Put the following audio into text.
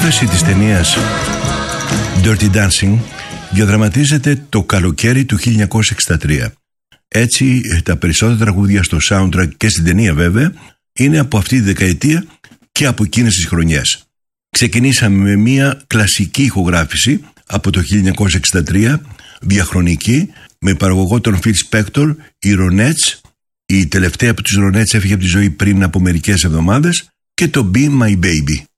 υπόθεση της ταινίας Dirty Dancing διαδραματίζεται το καλοκαίρι του 1963. Έτσι, τα περισσότερα τραγούδια στο soundtrack και στην ταινία βέβαια είναι από αυτή τη δεκαετία και από εκείνες τις χρονιές. Ξεκινήσαμε με μια κλασική ηχογράφηση από το 1963, διαχρονική, με παραγωγό τον Phil Spector, οι Ronettes. Η τελευταία από τους Ronettes έφυγε από τη ζωή πριν από μερικές εβδομάδες, και το Be My Baby.